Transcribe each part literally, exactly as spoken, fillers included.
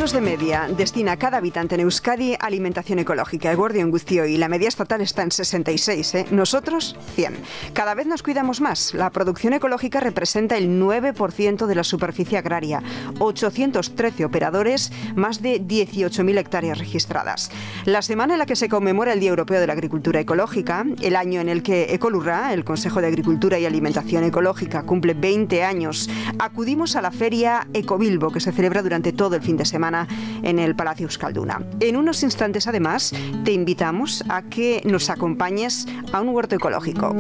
euros de media destina cada habitante en Euskadi a alimentación ecológica. Eguerdi on guztioi, y la media estatal está en sesenta y seis, ¿eh? Nosotros, cien. Cada vez nos cuidamos más. La producción ecológica representa el nueve por ciento de la superficie agraria, ochocientos trece operadores, más de dieciocho mil hectáreas registradas. La semana en la que se conmemora el Día Europeo de la Agricultura Ecológica, el año en el que Ecolurra, el Consejo de Agricultura y Alimentación Ecológica, cumple veinte años, acudimos a la feria Ecobilbo, que se celebra durante todo el fin de semana en el Palacio Euskalduna. En unos instantes, además, te invitamos a que nos acompañes a un huerto ecológico.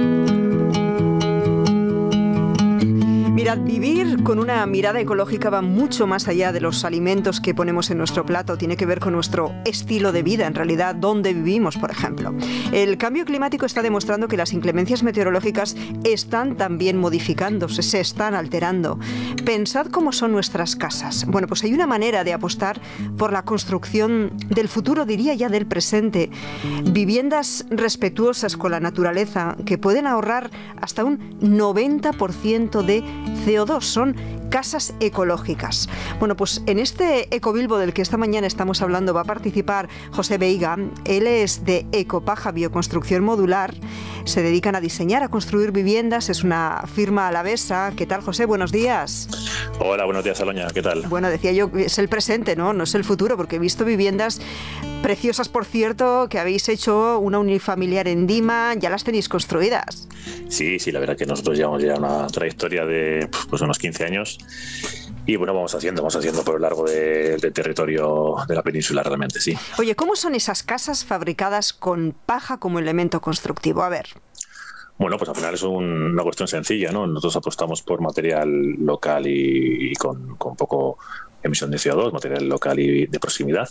Mirad, vivir con una mirada ecológica va mucho más allá de los alimentos que ponemos en nuestro plato. Tiene que ver con nuestro estilo de vida, en realidad, dónde vivimos, por ejemplo. El cambio climático está demostrando que las inclemencias meteorológicas están también modificándose, se están alterando. Pensad cómo son nuestras casas. Bueno, pues hay una manera de apostar por la construcción del futuro, diría ya del presente. Viviendas respetuosas con la naturaleza que pueden ahorrar hasta un noventa por ciento de C O dos, son casas ecológicas. Bueno, pues en este Ecobilbo del que esta mañana estamos hablando va a participar José Veiga. Él es de Ecopaja Bioconstrucción Modular. Se dedican a diseñar, a construir viviendas. Es una firma alavesa. ¿Qué tal, José? Buenos días. Hola, buenos días, Aloña. ¿Qué tal? Bueno, decía yo, es el presente, ¿no? No es el futuro, porque he visto viviendas preciosas, por cierto, que habéis hecho una unifamiliar en Dima. Ya las tenéis construidas. Sí, sí, la verdad que nosotros llevamos ya una trayectoria de pues, unos quince años. Y bueno, vamos haciendo, vamos haciendo por lo largo de, del territorio de la península, realmente, sí. Oye, ¿cómo son esas casas fabricadas con paja como elemento constructivo? A ver. Bueno, pues al final es un, una cuestión sencilla, ¿no? Nosotros apostamos por material local y, y con, con poco emisión de C O dos, material local y de proximidad.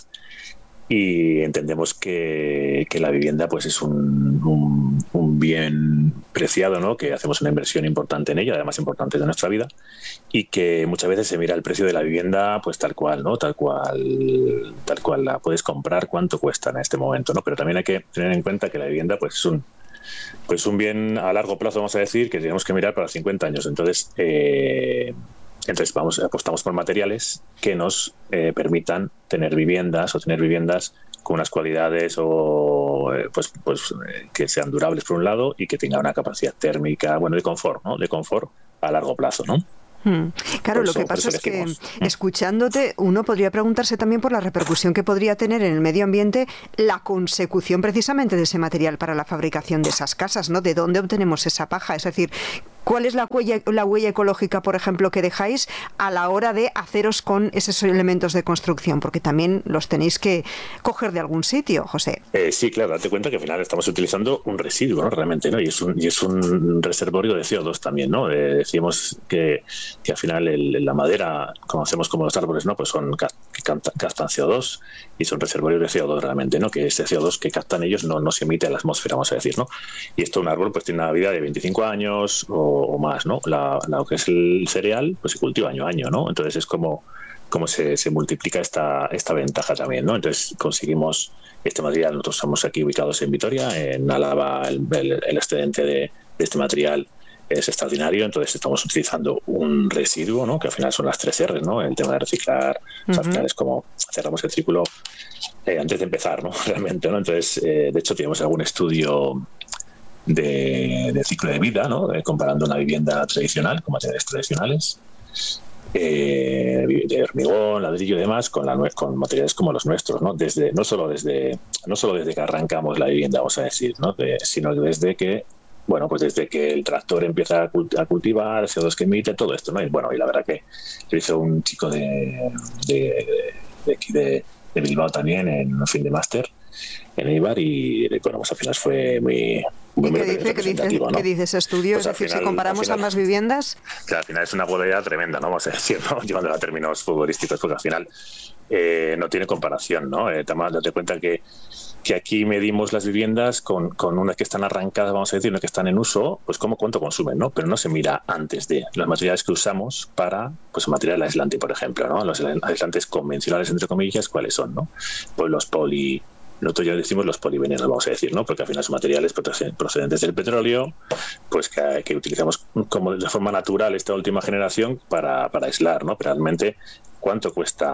Y entendemos que, que la vivienda pues es un, un, un bien preciado, ¿no? Que hacemos una inversión importante en ella, además importante de nuestra vida, y que muchas veces se mira el precio de la vivienda pues tal cual, ¿no? Tal cual, tal cual la puedes comprar, cuánto cuesta en este momento, ¿no? Pero también hay que tener en cuenta que la vivienda pues es un pues un bien a largo plazo, vamos a decir, que tenemos que mirar para cincuenta años. Entonces, eh, Entonces vamos, apostamos por materiales que nos eh, permitan tener viviendas o tener viviendas con unas cualidades o eh, pues, pues eh, que sean durables por un lado y que tengan una capacidad térmica, bueno, de confort, ¿no? De confort a largo plazo, ¿no? Hmm. Claro, eso, lo que pasa es que escuchándote uno podría preguntarse también por la repercusión que podría tener en el medio ambiente la consecución precisamente de ese material para la fabricación de esas casas, ¿no? ¿De dónde obtenemos esa paja? Es decir, ¿cuál es la huella, la huella ecológica, por ejemplo, que dejáis a la hora de haceros con esos elementos de construcción? Porque también los tenéis que coger de algún sitio, José. Eh, sí, claro, date cuenta que al final estamos utilizando un residuo, ¿no? Realmente, ¿no? Y es un, y es un reservorio de C O dos también, ¿no? Eh, decimos que, que al final el, la madera, conocemos como los árboles, ¿no? Pues son que captan C O dos y son reservorios de C O dos realmente, ¿no? Que ese C O dos que captan ellos no, no se emite a la atmósfera, vamos a decir, ¿no? Y esto un árbol pues tiene una vida de veinticinco años o o más, ¿no? La, lo que es el cereal, pues se cultiva año a año, ¿no? Entonces es como, como se, se multiplica esta, esta ventaja también, ¿no? Entonces conseguimos este material, nosotros estamos aquí ubicados en Vitoria, en Álava, el, el, el excedente de, de este material es extraordinario, entonces estamos utilizando un residuo, ¿no? Que al final son las tres R, ¿no? El tema de reciclar, uh-huh. O sea, al final es como cerramos el círculo eh, antes de empezar, ¿no? Realmente, ¿no? Entonces, eh, de hecho, tenemos algún estudio De, de ciclo de vida, ¿no? Eh, comparando una vivienda tradicional con materiales tradicionales, eh, de hormigón, ladrillo y demás, con, la, con materiales como los nuestros, ¿no? Desde, no solo desde, no solo desde que arrancamos la vivienda, vamos a decir, ¿no? De, sino desde que, bueno, pues desde que el tractor empieza a, cult- a cultivar, C O dos que emite, todo esto, ¿no? Y bueno, y la verdad que lo hizo un chico de, de, de aquí de, de Bilbao también en un fin de máster en Eibar y bueno, pues al final fue muy ¿Y qué dice, ¿qué dice, ¿no? ¿qué dice ese estudio? Pues es decir, final, si comparamos final, ambas viviendas... Claro, al final es una huella tremenda, ¿no? Vamos a decir, ¿no? Llevando a términos futbolísticos, porque al final eh, no tiene comparación, ¿no? Eh, también date cuenta que, que aquí medimos las viviendas con, con unas que están arrancadas, vamos a decir, unas que están en uso, pues cómo cuánto consumen, ¿no? Pero no se mira antes de los materiales que usamos para, pues material aislante, por ejemplo, ¿no? Los aislantes convencionales, entre comillas, ¿cuáles son, no? Pues los poli... Nosotros ya decimos los polibeneros, vamos a decir, ¿no? Porque al final son materiales procedentes del petróleo, pues que, que utilizamos como de forma natural esta última generación para, para aislar, ¿no? Pero realmente, ¿cuánto cuesta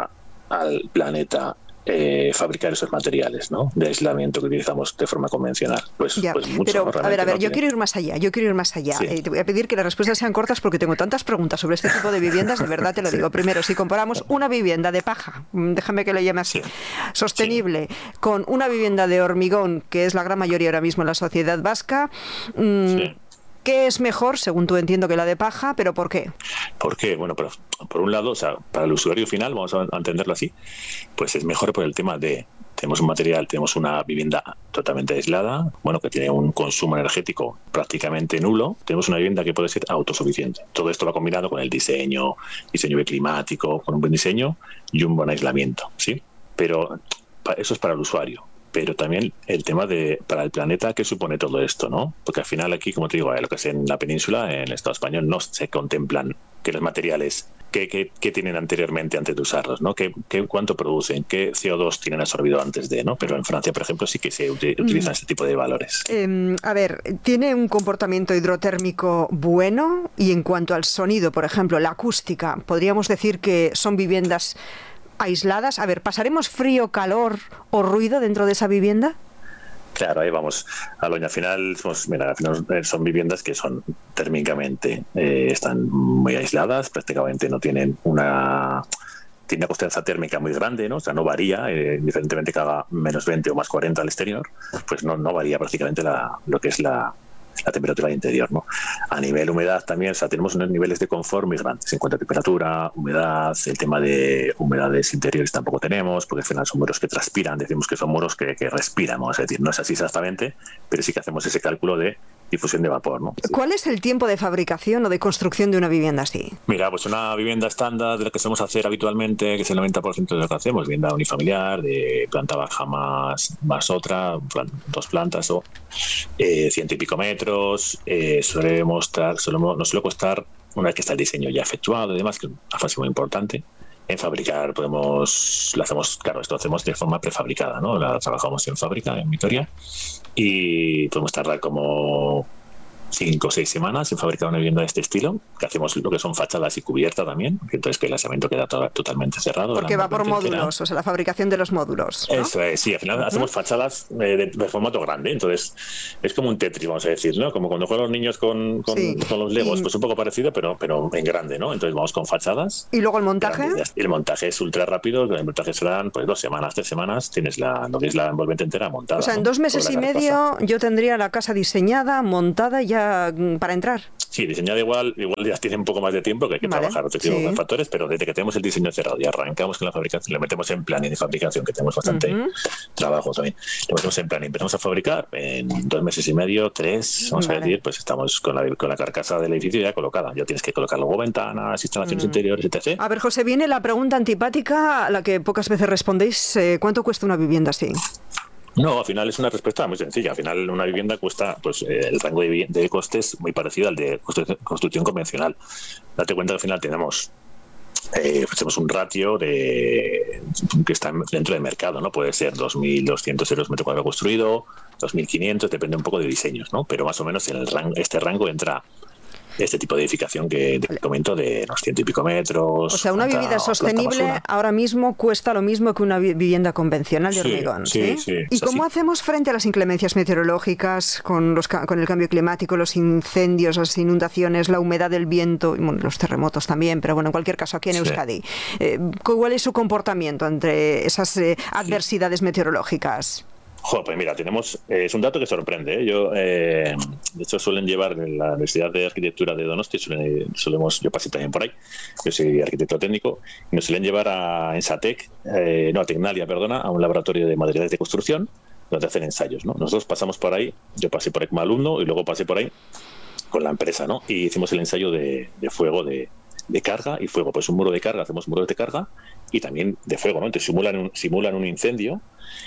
al planeta Eh, fabricar esos materiales, ¿no?, de aislamiento que utilizamos de forma convencional. Pues, ya, pues mucho, pero, ¿no? a ver, a ver, no yo tiene... quiero ir más allá, yo quiero ir más allá. Sí. Eh, te voy a pedir que las respuestas sean cortas porque tengo tantas preguntas sobre este tipo de viviendas, de verdad te lo sí. digo. Primero, si comparamos una vivienda de paja, déjame que lo llame así, sí. sostenible, sí. con una vivienda de hormigón, que es la gran mayoría ahora mismo en la sociedad vasca, mmm, sí. ¿qué es mejor, según tú entiendo, que la de paja, pero por qué? ¿Por qué? Bueno, pero por un lado, o sea, para el usuario final, vamos a entenderlo así, pues es mejor por el tema de tenemos un material, tenemos una vivienda totalmente aislada, bueno, que tiene un consumo energético prácticamente nulo, tenemos una vivienda que puede ser autosuficiente. Todo esto va combinado con el diseño, diseño climático, con un buen diseño y un buen aislamiento, ¿sí? Pero eso es para el usuario. Pero también el tema de para el planeta, ¿qué supone todo esto, no? Porque al final aquí, como te digo, lo que es en la península, en el Estado español, no se contemplan que los materiales que, que, que tienen anteriormente antes de usarlos, ¿no? ¿Qué, qué, ¿Cuánto producen? ¿Qué C O dos tienen absorbido antes de, no? Pero en Francia, por ejemplo, sí que se utilizan mm. este tipo de valores. Eh, a ver, ¿tiene un comportamiento hidrotérmico bueno? Y en cuanto al sonido, por ejemplo, la acústica, ¿podríamos decir que son viviendas aisladas? A ver, ¿pasaremos frío, calor o ruido dentro de esa vivienda? Claro, ahí vamos. Al final, somos, mira, al final son viviendas que son térmicamente, eh, están muy aisladas, prácticamente no tienen una... Tiene una constancia térmica muy grande, ¿no? O sea, no varía, eh, diferentemente que haga menos veinte o más cuarenta al exterior, pues no, no varía prácticamente la, lo que es la... la temperatura interior, ¿no? A nivel humedad también, o sea, tenemos unos niveles de confort muy grandes en cuanto a temperatura, humedad, el tema de humedades interiores tampoco tenemos, porque al final son muros que transpiran, decimos que son muros que, que respiran, vamos a decir, no es así exactamente, pero sí que hacemos ese cálculo de difusión de vapor, ¿no? ¿Cuál es el tiempo de fabricación o de construcción de una vivienda así? Mira, pues una vivienda estándar de la que solemos hacer habitualmente, que es el noventa por ciento de lo que hacemos, vivienda unifamiliar, de planta baja más, más otra, dos plantas o eh, ciento y pico metros, eh, suele mostrar, solemos, nos suele costar, una vez que está el diseño ya efectuado y demás, que es una fase muy importante. En fabricar podemos, lo hacemos, claro, esto lo hacemos de forma prefabricada, ¿no? La trabajamos en fábrica, en Vitoria, y podemos tardar como cinco o seis semanas en fabricar una vivienda de este estilo, que hacemos lo que son fachadas y cubierta también, que entonces que el aislamiento queda to- totalmente cerrado. Porque va por módulos, o sea, la fabricación de los módulos, ¿no? Eso es, sí, al final uh-huh. hacemos fachadas eh, de, de formato grande, entonces es como un Tetris, vamos a decir, ¿no? Como cuando juegan los niños con, con, sí. con los Legos, y... pues un poco parecido, pero, pero en grande, ¿no? Entonces vamos con fachadas. ¿Y luego el montaje? Grandes. Y el montaje es ultra rápido, el montaje serán pues dos semanas, tres semanas, tienes la, lo que es la envolvente entera montada. O sea, en ¿no? dos meses y medio yo tendría la casa diseñada, montada ya para entrar. Sí, diseñada igual, igual ya tiene un poco más de tiempo que hay que vale, trabajar otro tipo sí. de factores, pero desde que tenemos el diseño cerrado y arrancamos con la fabricación, le metemos en planning de fabricación, que tenemos bastante uh-huh. trabajo también, le metemos en planning, empezamos a fabricar en dos meses y medio, tres, vamos vale. a decir, pues estamos con la, con la carcasa del edificio ya colocada, ya tienes que colocar luego ventanas, instalaciones uh-huh. interiores, etcétera. A ver, José, viene la pregunta antipática a la que pocas veces respondéis, eh, ¿cuánto cuesta una vivienda así? No, al final es una respuesta muy sencilla. Al final una vivienda cuesta, pues eh, el rango de, de costes muy parecido al de constru- construcción convencional. Date cuenta que al final tenemos eh, hacemos un ratio de que está dentro del mercado, ¿no? Puede ser dos mil doscientos euros metro cuadrado construido, dos mil quinientos, depende un poco de diseños, ¿no? Pero más o menos en el rango, este rango entra este tipo de edificación que te comento de unos ciento y pico metros. O sea, una planta, vivienda sostenible ahora mismo cuesta lo mismo que una vivienda convencional de sí, hormigón. Sí, ¿sí? sí, ¿Y cómo sí. hacemos frente a las inclemencias meteorológicas con, los, con el cambio climático, los incendios, las inundaciones, la humedad del viento, y bueno, los terremotos también, pero bueno, en cualquier caso aquí en Euskadi? Sí. Eh, ¿Cuál es su comportamiento entre esas eh, adversidades sí. meteorológicas? Jo, pues mira, tenemos, eh, es un dato que sorprende, ¿eh? Yo, eh, de hecho, suelen llevar en la Universidad de Arquitectura de Donosti, suelen, solemos, yo pasé también por ahí, yo soy arquitecto técnico, y nos suelen llevar a Ensatec, eh, no, a Tecnalia, perdona, a un laboratorio de materiales de construcción, donde hacen ensayos, ¿no? Nosotros pasamos por ahí, yo pasé por ahí como alumno, y luego pasé por ahí con la empresa, ¿no? Y hicimos el ensayo de, de fuego, de, de carga y fuego, pues un muro de carga, hacemos muros de carga, y también de fuego, ¿no? Entonces simulan un, simulan un incendio.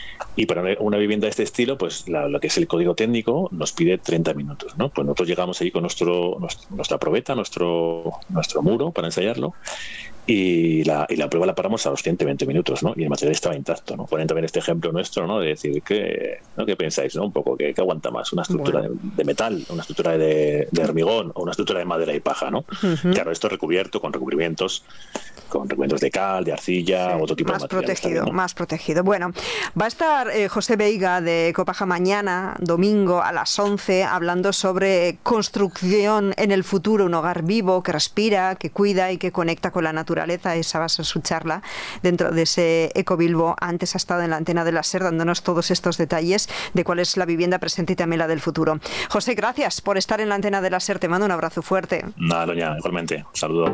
Y para una vivienda de este estilo, pues la, lo que es el código técnico nos pide treinta minutos, ¿no? Pues nosotros llegamos ahí con nuestro, nuestro nuestra probeta, nuestro nuestro muro para ensayarlo, y la, y la prueba la paramos a los ciento veinte minutos, ¿no? Y el material estaba intacto, ¿no? Ponen también este ejemplo nuestro, ¿no? De decir, ¿qué, ¿no? ¿qué pensáis, ¿no? Un poco, ¿qué, qué aguanta más? ¿Una estructura bueno. de, de metal, una estructura de, de hormigón o una estructura de madera y paja, ¿no? Uh-huh. Claro, esto recubierto con recubrimientos, con recubrimientos de cal, de arcilla, sí, otro tipo más de material. Protegido, también, ¿no? Más protegido. Bueno, va a estar eh, José Veiga de Copaja mañana, domingo, a las once, hablando sobre construcción en el futuro, un hogar vivo que respira, que cuida y que conecta con la naturaleza. Esa va a ser su charla dentro de ese Ecobilbo. Antes ha estado en la antena de la SER dándonos todos estos detalles de cuál es la vivienda presente y también la del futuro. José, gracias por estar en la antena de la SER. Te mando un abrazo fuerte. Nada, doña, igualmente. Un saludo.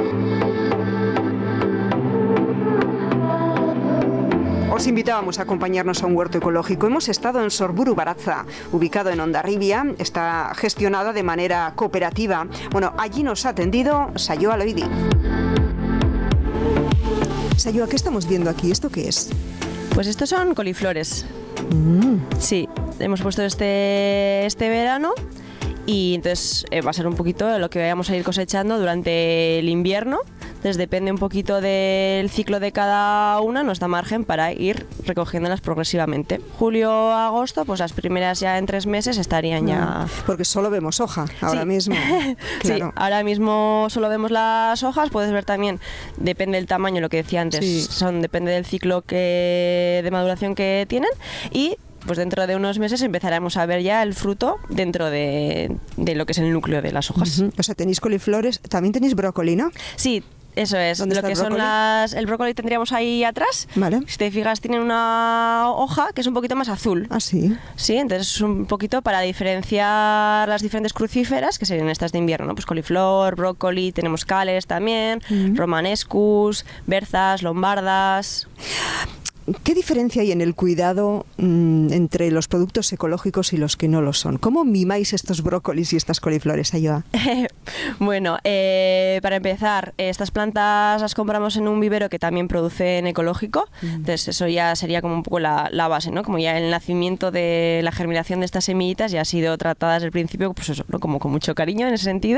Os invitábamos a acompañarnos a un huerto ecológico. Hemos estado en Sorburu Baratza, ubicado en Hondarribia. Está gestionada de manera cooperativa. Bueno, allí nos ha atendido Sayoa Loidi. Sayoa, ¿qué estamos viendo aquí? ¿Esto qué es? Pues estos son coliflores. Mm. Sí, hemos puesto este, este verano y entonces eh, va a ser un poquito lo que vayamos a ir cosechando durante el invierno. Entonces depende un poquito del ciclo de cada una, nos da margen para ir recogiéndolas progresivamente. Julio, agosto, pues las primeras ya en tres meses estarían ya... Porque solo vemos hoja ahora sí. mismo. Claro. Sí, ahora mismo solo vemos las hojas, puedes ver también, depende del tamaño, lo que decía antes, sí. son depende del ciclo que, de maduración que tienen y... pues dentro de unos meses empezaremos a ver ya el fruto dentro de, de lo que es el núcleo de las hojas. Uh-huh. O sea, tenéis coliflores, también tenéis brócoli, ¿no? Sí. Eso es, ¿Dónde lo está que el son brócoli? las... El brócoli tendríamos ahí atrás. Vale. Si te fijas, tienen una hoja que es un poquito más azul. Ah, sí. Sí, entonces es un poquito para diferenciar las diferentes crucíferas, que serían estas de invierno, ¿no? Pues coliflor, brócoli, tenemos cales también, mm. romanescus, berzas, lombardas... ¿Qué diferencia hay en el cuidado mmm, entre los productos ecológicos y los que no lo son? ¿Cómo mimáis estos brócolis y estas coliflores, Sayoa? Bueno, eh, para empezar, estas plantas las compramos en un vivero que también produce en ecológico, mm. entonces eso ya sería como un poco la, la base, ¿no? Como ya el nacimiento de la germinación de estas semillitas ya ha sido tratada desde el principio, pues eso, ¿no? Como con mucho cariño en ese sentido.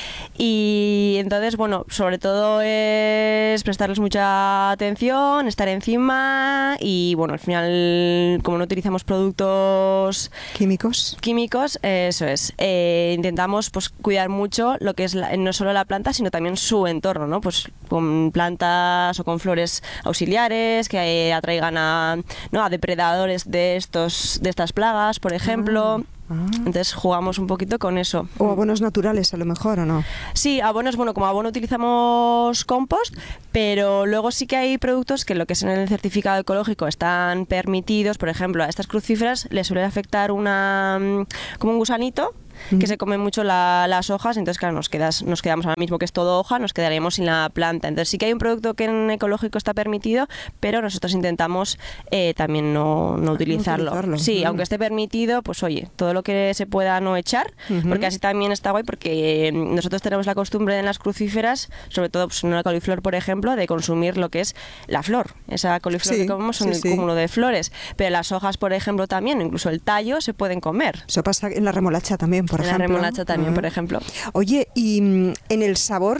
Y entonces, bueno, sobre todo es prestarles mucha atención, estar encima. Y bueno, al final, como no utilizamos productos químicos, químicos, eh, eso es. Eh, intentamos pues cuidar mucho lo que es la, no solo la planta, sino también su entorno, ¿no? Pues con plantas o con flores auxiliares que eh, atraigan a, ¿no? a depredadores de estos, de estas plagas, por ejemplo. Ah. Ah. Entonces jugamos un poquito con eso. O abonos naturales a lo mejor, ¿o no? Sí, abonos, bueno, como abono utilizamos compost, pero luego sí que hay productos que lo que es en el certificado ecológico están permitidos. Por ejemplo, a estas crucíferas les suele afectar una como un gusanito que se comen mucho la, las hojas, entonces claro, nos, quedas, nos quedamos ahora mismo que es todo hoja, nos quedaríamos sin la planta. Entonces sí que hay un producto que en ecológico está permitido, pero nosotros intentamos eh, también no, no utilizarlo. utilizarlo. Sí, uh-huh. aunque esté permitido, pues oye, todo lo que se pueda no echar, uh-huh. porque así también está guay, porque nosotros tenemos la costumbre en las crucíferas, sobre todo pues, en una coliflor, por ejemplo, de consumir lo que es la flor. Esa coliflor sí, que comemos son sí, el sí. cúmulo de flores, pero las hojas, por ejemplo, también, incluso el tallo, se pueden comer. Eso pasa en la remolacha también, por en ejemplo. En la remolacha también, uh-huh. por ejemplo. Oye, ¿y en el sabor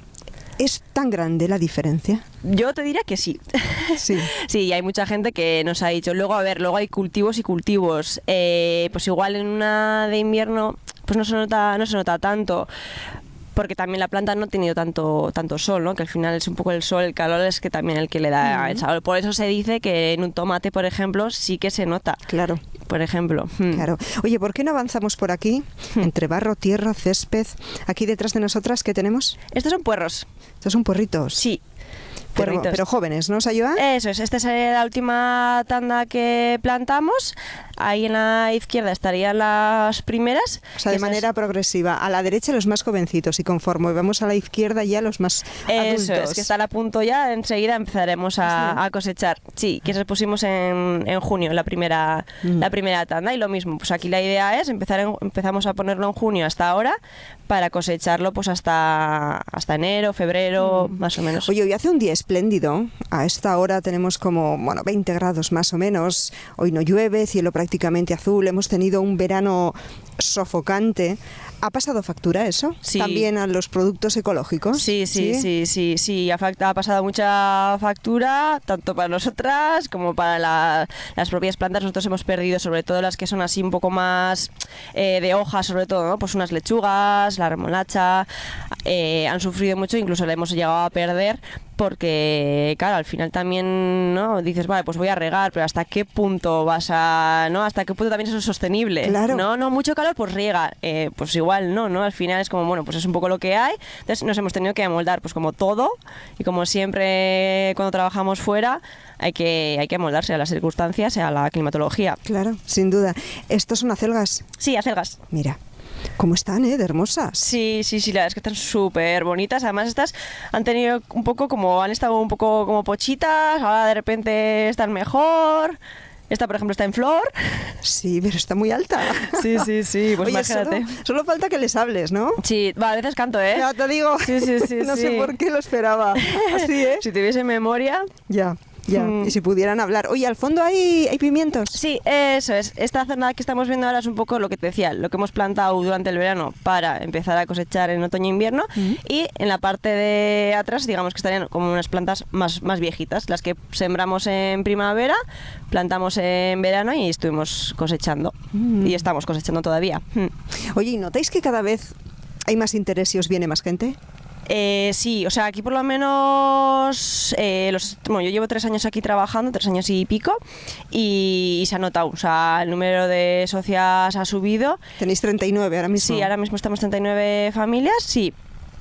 es tan grande la diferencia? Yo te diría que sí. Sí. Sí, hay mucha gente que nos ha dicho. Luego, a ver, luego hay cultivos y cultivos. Eh, pues igual en una de invierno, pues no se nota, no se nota tanto. Porque también la planta no ha tenido tanto tanto sol, ¿no? Que al final es un poco el sol, el calor es que también el que le da uh-huh. el sabor. Por eso se dice que en un tomate, por ejemplo, sí que se nota. Claro. Por ejemplo. Claro. Oye, ¿por qué no avanzamos por aquí? Entre barro, tierra, césped. Aquí detrás de nosotras, ¿qué tenemos? Estos son puerros. Estos son puerritos. Sí. Pero, pero jóvenes, ¿no, Sayoa? Eso es, esta es la última tanda que plantamos. Ahí en la izquierda estarían las primeras. O sea, de manera es... progresiva. A la derecha los más jovencitos y conforme vamos a la izquierda ya los más adultos. Eso es, que están a punto ya, enseguida empezaremos a, sí. a cosechar. Sí, que se pusimos en, en junio la primera, mm. la primera tanda y lo mismo. Pues aquí la idea es empezar en, empezamos a ponerlo en junio hasta ahora para cosecharlo pues hasta, hasta enero, febrero, mm. más o menos. Oye, hoy hace un día espléndido. A esta hora tenemos como, bueno, veinte grados más o menos. Hoy no llueve, cielo prácticamente azul. Hemos tenido un verano sofocante. ¿Ha pasado factura eso? Sí. ¿También a los productos ecológicos? Sí, sí, sí, sí, sí, sí. Ha, ha pasado mucha factura, tanto para nosotras como para la, las propias plantas. Nosotros hemos perdido, sobre todo las que son así un poco más eh, de hojas, sobre todo, ¿no? Pues unas lechugas, la remolacha, eh, han sufrido mucho, incluso la hemos llegado a perder. Porque, claro, al final también, ¿no? Dices, vale, pues voy a regar, pero ¿hasta qué punto vas a, ¿no? ¿Hasta qué punto también eso es sostenible? Claro. No, no, mucho calor, pues riega. Eh, pues igual no, ¿no? Al final es como, bueno, pues es un poco lo que hay. Entonces nos hemos tenido que amoldar, pues como todo. Y como siempre cuando trabajamos fuera, hay que, hay que amoldarse a las circunstancias y a la climatología. Claro, sin duda. ¿Estos son acelgas? Sí, acelgas. Mira. ¿Cómo están, eh? De hermosas. Sí, sí, sí, la verdad es que están súper bonitas. Además estas han tenido un poco como, han estado un poco como pochitas, ahora de repente están mejor. Esta, por ejemplo, está en flor. Sí, pero está muy alta. Sí, sí, sí, pues Oye, imagínate. Solo, solo falta que les hables, ¿no? Sí, va, a veces canto, ¿eh? Ya te digo. Sí, sí, sí. No sí. sé por qué lo esperaba. Así, ¿eh? Si tuviese memoria. Ya. Ya, Mm. y si pudieran hablar. Oye, al fondo hay, hay pimientos. Sí, eso es. Esta zona que estamos viendo ahora es un poco lo que te decía, lo que hemos plantado durante el verano para empezar a cosechar en otoño e invierno. Mm. Y en la parte de atrás, digamos que estarían como unas plantas más, más viejitas, las que sembramos en primavera, plantamos en verano y estuvimos cosechando. Mm. Y estamos cosechando todavía. Mm. Oye, ¿y notáis que cada vez hay más interés y os viene más gente? Eh, sí, o sea, aquí por lo menos, eh, los, bueno, yo llevo tres años aquí trabajando, tres años y pico, y, y se ha notado, o sea, el número de socias ha subido. ¿Tenéis treinta y nueve ahora mismo? Sí, ahora mismo estamos treinta y nueve familias, sí.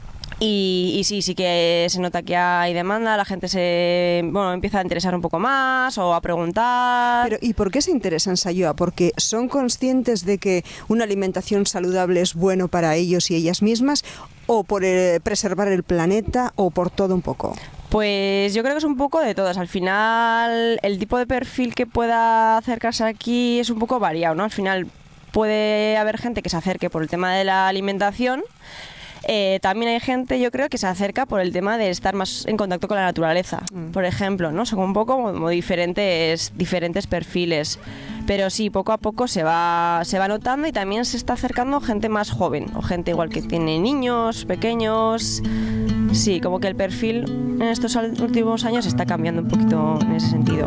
Y, y sí, sí que se nota que hay demanda, la gente se bueno, empieza a interesar un poco más o a preguntar. Pero ¿y por qué se interesan, Sayoa? ¿Porque son conscientes de que una alimentación saludable es bueno para ellos y ellas mismas? ¿O por eh, preservar el planeta? ¿O por todo un poco? Pues yo creo que es un poco de todas. Al final el tipo de perfil que pueda acercarse aquí es un poco variado, ¿no? Al final puede haber gente que se acerque por el tema de la alimentación. Eh, también hay gente, yo creo, que se acerca por el tema de estar más en contacto con la naturaleza, mm. por ejemplo, ¿no? Son un poco como diferentes, diferentes perfiles. Pero sí, poco a poco se va, se va notando y también se está acercando gente más joven o gente igual que tiene niños pequeños. Sí, como que el perfil en estos últimos años está cambiando un poquito en ese sentido.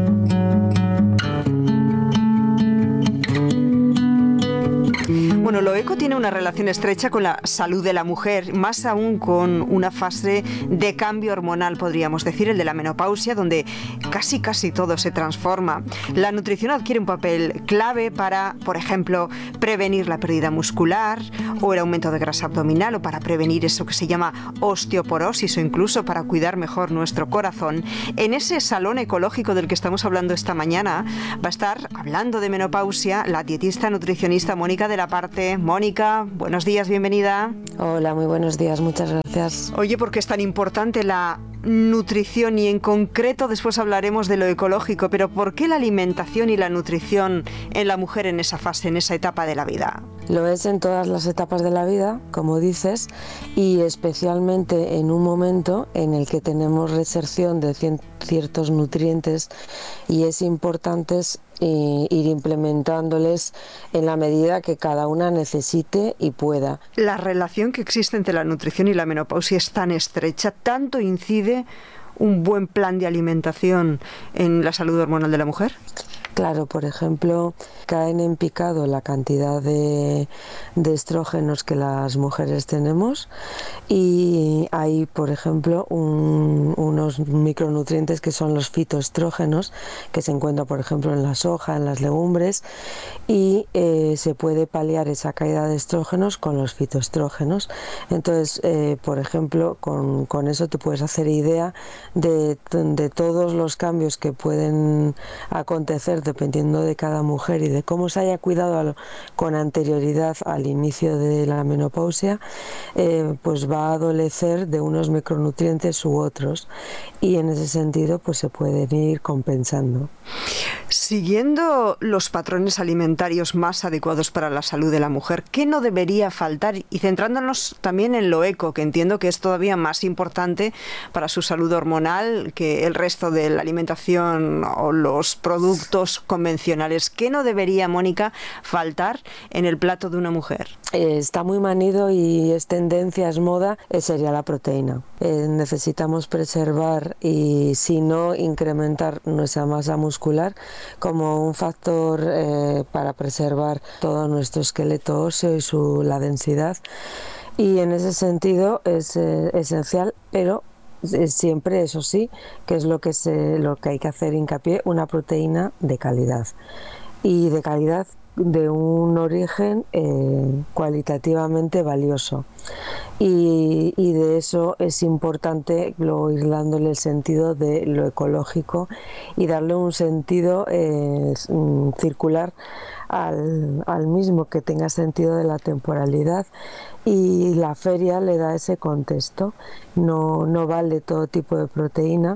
Bueno, lo eco tiene una relación estrecha con la salud de la mujer, más aún con una fase de cambio hormonal, podríamos decir, el de la menopausia, donde casi casi todo se transforma. La nutrición adquiere un papel clave para, por ejemplo, prevenir la pérdida muscular o el aumento de grasa abdominal, o para prevenir eso que se llama osteoporosis, o incluso para cuidar mejor nuestro corazón. En ese salón ecológico del que estamos hablando esta mañana va a estar hablando de menopausia la dietista nutricionista Mónica de la Parte. Mónica, buenos días, bienvenida. Hola, muy buenos días, muchas gracias. Oye, ¿por qué es tan importante la nutrición? Y en concreto después hablaremos de lo ecológico, pero ¿por qué la alimentación y la nutrición en la mujer en esa fase, en esa etapa de la vida? Lo es en todas las etapas de la vida, como dices, y especialmente en un momento en el que tenemos reserción de ciertos nutrientes y es importante eh, ir implementándoles en la medida que cada una necesite y pueda. La relación que existe entre la nutrición y la menopausia es tan estrecha, tanto incide un buen plan de alimentación en la salud hormonal de la mujer. Claro, por ejemplo, caen en picado la cantidad de, de estrógenos que las mujeres tenemos y hay, por ejemplo, un, unos micronutrientes que son los fitoestrógenos que se encuentran, por ejemplo, en la soja, en las legumbres y eh, se puede paliar esa caída de estrógenos con los fitoestrógenos. Entonces, eh, por ejemplo, con, con eso te puedes hacer idea de, de todos los cambios que pueden acontecer dependiendo de cada mujer y de cómo se haya cuidado al, con anterioridad al inicio de la menopausia, eh, pues va a adolecer de unos micronutrientes u otros y en ese sentido pues se pueden ir compensando. Sí. Siguiendo los patrones alimentarios más adecuados para la salud de la mujer, ¿qué no debería faltar? Y centrándonos también en lo eco, que entiendo que es todavía más importante para su salud hormonal que el resto de la alimentación o los productos convencionales. ¿Qué no debería, Mónica, faltar en el plato de una mujer? Eh, está muy manido y es tendencia, es moda, eh, sería la proteína. Eh, necesitamos preservar y, si no, incrementar nuestra masa muscular como un factor eh, para preservar todo nuestro esqueleto óseo y su, la densidad. Y en ese sentido es eh, esencial, pero es siempre, eso sí, que es lo que, se, lo que hay que hacer hincapié, una proteína de calidad. Y de calidad de un origen eh, cualitativamente valioso. Y, y de eso es importante luego ir dándole el sentido de lo ecológico y darle un sentido eh, circular al, al mismo, que tenga sentido de la temporalidad, y la feria le da ese contexto. No, no vale todo tipo de proteína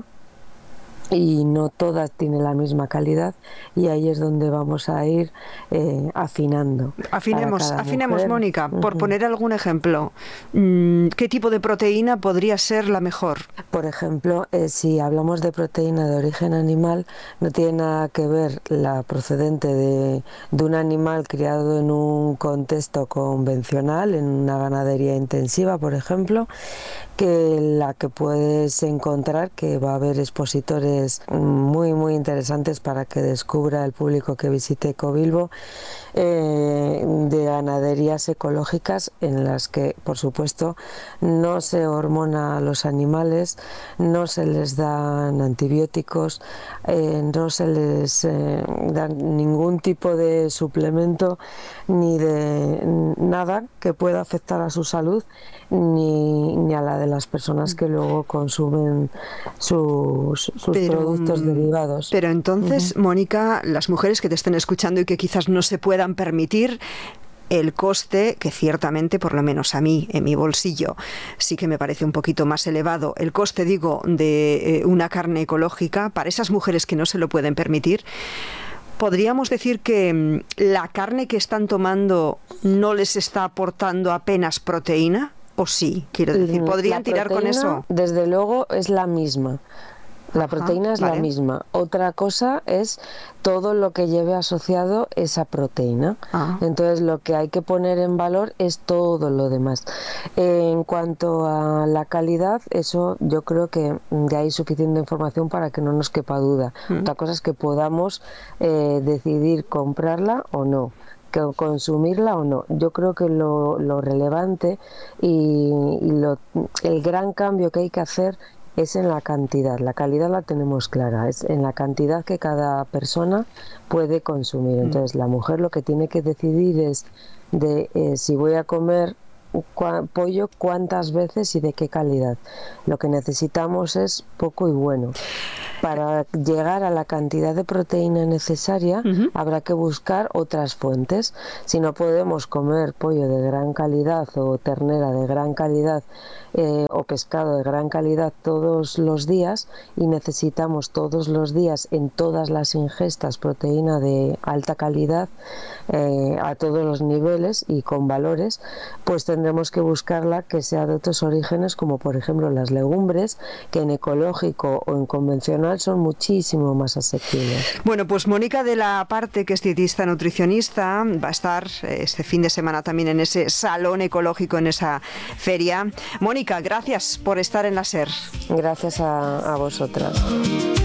y no todas tienen la misma calidad, y ahí es donde vamos a ir eh, afinando. Afinemos, afinemos, Mónica, por uh-huh. poner algún ejemplo. ¿Qué tipo de proteína podría ser la mejor? Por ejemplo, eh, si hablamos de proteína de origen animal, no tiene nada que ver la procedente de, de un animal criado en un contexto convencional, en una ganadería intensiva, por ejemplo, que la que puedes encontrar, que va a haber expositores muy muy interesantes para que descubra el público que visite Ecobilbo, eh, de ganaderías ecológicas en las que, por supuesto, no se hormona a los animales, no se les dan antibióticos, eh, no se les eh, da ningún tipo de suplemento ni de nada que pueda afectar a su salud, ni, ni a la de las personas que luego consumen sus, sus pero, productos derivados. Pero entonces, uh-huh. Mónica, las mujeres que te estén escuchando y que quizás no se puedan permitir el coste, que ciertamente, por lo menos a mí, en mi bolsillo, sí que me parece un poquito más elevado, el coste, digo, de eh, una carne ecológica, para esas mujeres que no se lo pueden permitir, ¿podríamos decir que la carne que están tomando no les está aportando apenas proteína? ¿O sí? Quiero decir, ¿podrían tirar con eso? Desde luego es la misma. La Ajá, proteína es vale. la misma. Otra cosa es todo lo que lleve asociado esa proteína. Ah. Entonces lo que hay que poner en valor es todo lo demás. En cuanto a la calidad, eso yo creo que ya hay suficiente información para que no nos quepa duda. Mm. Otra cosa es que podamos eh, decidir comprarla o no, que consumirla o no. Yo creo que lo, lo relevante y, y lo, el gran cambio que hay que hacer es en la cantidad. La calidad la tenemos clara, es en la cantidad que cada persona puede consumir. Entonces la mujer lo que tiene que decidir es de eh, si voy a comer cu- pollo, cuántas veces y de qué calidad. Lo que necesitamos es poco y bueno. Para llegar a la cantidad de proteína necesaria, uh-huh. habrá que buscar otras fuentes. Si no podemos comer pollo de gran calidad o ternera de gran calidad eh, o pescado de gran calidad todos los días, y necesitamos todos los días en todas las ingestas proteína de alta calidad eh, a todos los niveles y con valores, pues tendremos que buscarla que sea de otros orígenes, como por ejemplo las legumbres, que en ecológico o en convencional son muchísimo más asequibles. Bueno, pues Mónica de la Parte, que es dietista nutricionista, va a estar este fin de semana también en ese salón ecológico, en esa feria. Mónica, gracias por estar en la SER. Gracias a, a vosotras.